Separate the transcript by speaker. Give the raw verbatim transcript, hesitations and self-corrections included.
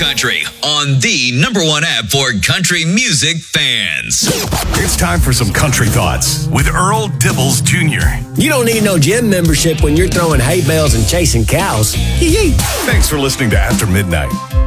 Speaker 1: Country on the number one app for country music fans.
Speaker 2: It's time for some country thoughts with Earl Dibbles Junior
Speaker 3: You don't need no gym membership when you're throwing hay bales and chasing cows.
Speaker 2: Thanks for listening to After Midnight.